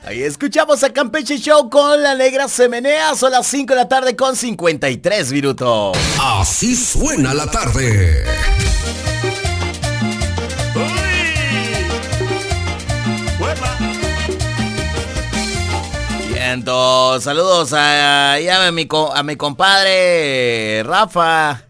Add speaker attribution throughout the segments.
Speaker 1: Ahí escuchamos a Campeche Show con La Negra Se Menea. Son las 5 de la tarde con 53 minutos.
Speaker 2: Así suena la tarde.
Speaker 1: Vientos, saludos a mi compadre Rafa.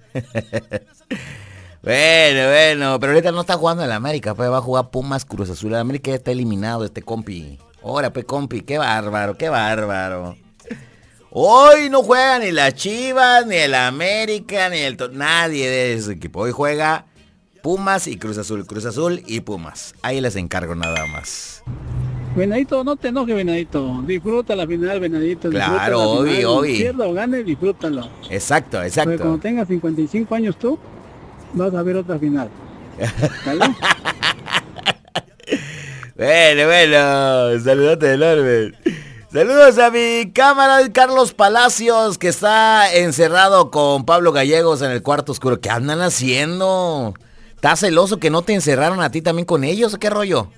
Speaker 1: Bueno, pero ahorita no está jugando en la América, pues va a jugar Pumas Cruz Azul. La América ya está eliminado este compi. Ahora, pues compi, qué bárbaro. Hoy no juega ni las Chivas, ni el América, ni nadie de ese equipo. Hoy juega Pumas y Cruz Azul y Pumas. Ahí les encargo nada más.
Speaker 3: Venadito, no te enojes, Venadito. Disfruta la final, Venadito.
Speaker 1: Claro, obvio.
Speaker 3: Pierda o gane, disfrútalo.
Speaker 1: Exacto.
Speaker 3: Porque cuando tengas 55 años tú, vas a ver otra final. ¿Vale?
Speaker 1: Bueno, saludote enorme. Saludos a mi cámara Carlos Palacios, que está encerrado con Pablo Gallegos en el cuarto oscuro. ¿Qué andan haciendo? ¿Estás celoso que no te encerraron a ti también con ellos? ¿Qué rollo?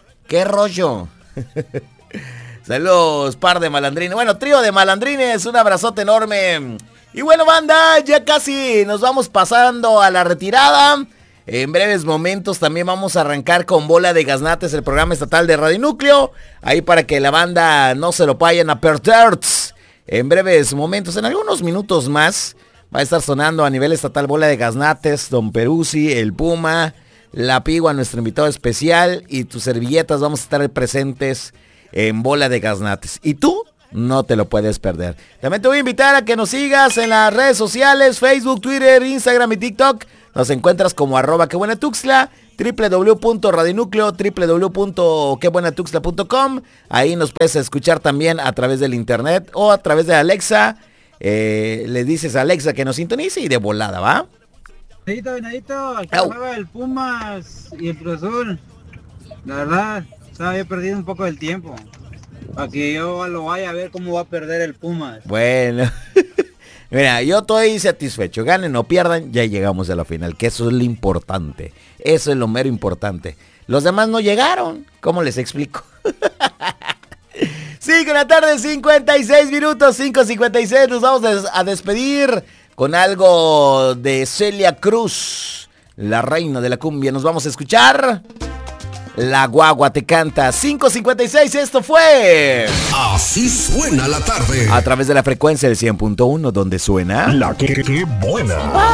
Speaker 1: Saludos, par de malandrines. Bueno, trío de malandrines, un abrazote enorme. Y bueno, banda, ya casi nos vamos pasando a la retirada. En breves momentos también vamos a arrancar con Bola de Gaznates, el programa estatal de Radio Núcleo. Ahí para que la banda no se lo vayan a perder. En breves momentos, en algunos minutos más, va a estar sonando a nivel estatal Bola de Gaznates, Don Peruzzi, el Puma, la Pigua, nuestro invitado especial, y tus servilletas vamos a estar presentes en Bola de Gaznates. ¿Y tú? No te lo puedes perder. También te voy a invitar a que nos sigas en las redes sociales, Facebook, Twitter, Instagram y TikTok. Nos encuentras como @quebuenatuxtla, www.radionúcleo, www.quebuenatuxtla.com. Ahí nos puedes escuchar también a través del internet o a través de Alexa. Le dices a Alexa que nos sintonice y de volada, ¿va?
Speaker 3: Venadito, aquí juega el Pumas y el Cruz Azul. La verdad, había perdido un poco del tiempo. Para que yo lo vaya a ver cómo va a perder el Pumas.
Speaker 1: Bueno, mira, yo estoy satisfecho. Ganen o pierdan, ya llegamos a la final. Que eso es lo importante. Eso es lo mero importante. Los demás no llegaron. ¿Cómo les explico? 5 de la tarde, 56 minutos, 5:56. Nos vamos a despedir con algo de Celia Cruz, la reina de la cumbia. Nos vamos a escuchar La Guagua Te Canta. 5:56, esto fue
Speaker 2: Así Suena la Tarde.
Speaker 1: a través de la frecuencia del 100.1, donde suena
Speaker 2: La que buena.